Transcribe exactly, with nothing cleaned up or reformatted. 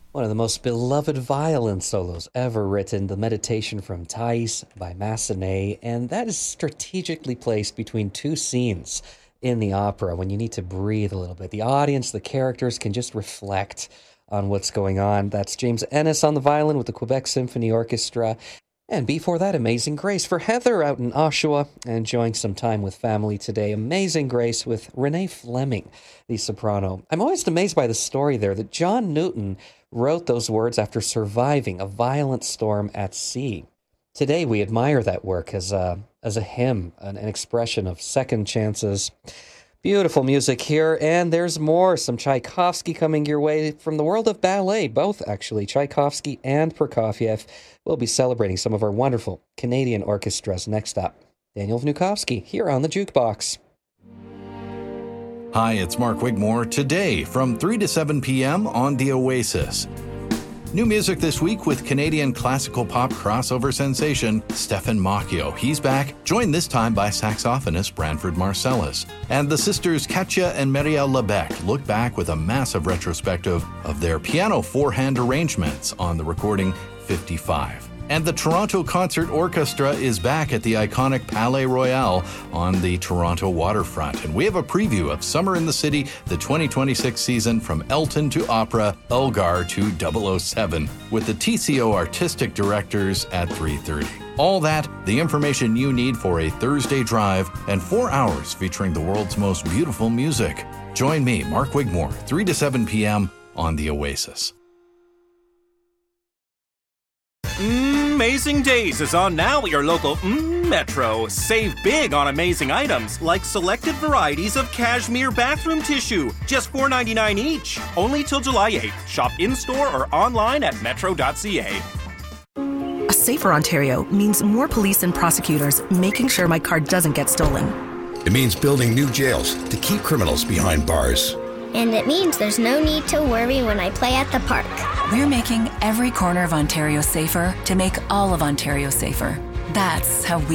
One of the most beloved violin solos ever written, the Meditation from Thais by Massenet, and that is strategically placed between two scenes in the opera when you need to breathe a little bit. The audience, the characters can just reflect on what's going on. That's James Ennis on the violin with the Quebec Symphony Orchestra. And before that, Amazing Grace for Heather out in Oshawa, enjoying some time with family today. Amazing Grace with Renee Fleming, the soprano. I'm always amazed by the story there that John Newton wrote those words after surviving a violent storm at sea. Today, we admire that work as a, as a hymn, an, an expression of second chances. Beautiful music here, and there's more. Some Tchaikovsky coming your way from the world of ballet. Both, actually, Tchaikovsky and Prokofiev. We'll be celebrating some of our wonderful Canadian orchestras next up. Daniel Vnukovsky here on the Jukebox. Hi, it's Mark Wigmore. Today, from three to seven p.m. on The Oasis. New music this week with Canadian classical pop crossover sensation Stefan Macchio. He's back, joined this time by saxophonist Branford Marsalis. And the sisters Katja and Marielle Lebec look back with a massive retrospective of their piano four-hand arrangements on the recording fifty-five. And the Toronto Concert Orchestra is back at the iconic Palais Royal on the Toronto waterfront. And we have a preview of Summer in the City, the twenty twenty-six season, from Elton to opera, Elgar to double oh seven, with the T C O artistic directors at three thirty. All that, the information you need for a Thursday drive, and four hours featuring the world's most beautiful music. Join me, Mark Wigmore, three to seven p.m. on The Oasis. Amazing Days is on now at your local mm, Metro. Save big on amazing items like selected varieties of cashmere bathroom tissue, just four dollars and ninety-nine cents each. Only till July eighth. Shop in-store or online at metro dot c a. A safer Ontario means more police and prosecutors making sure my car doesn't get stolen. It means building new jails to keep criminals behind bars. And it means there's no need to worry when I play at the park. We're making every corner of Ontario safer to make all of Ontario safer. That's how we